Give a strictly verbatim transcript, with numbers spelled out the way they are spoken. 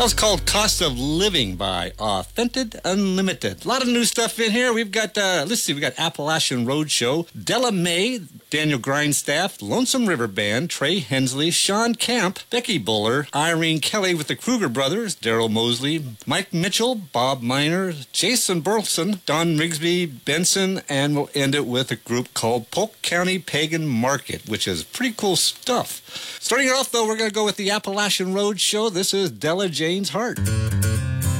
That was called Cost of Living by Authentic Unlimited. A lot of new stuff in here. We've got, uh, let's see, we got Appalachian Roadshow, Della Mae, Daniel Grindstaff, Lonesome River Band, Trey Hensley, Sean Camp, Becky Buller, Irene Kelly with the Kruger Brothers, Daryl Mosley, Mike Mitchell, Bob Miner, Jason Burleson, Don Rigsby, Benson, and we'll end it with a group called Polk County Pagan Market, which is pretty cool stuff. Starting it off, though, we're going to go with the Appalachian Roadshow. This is Della Jane's Heart.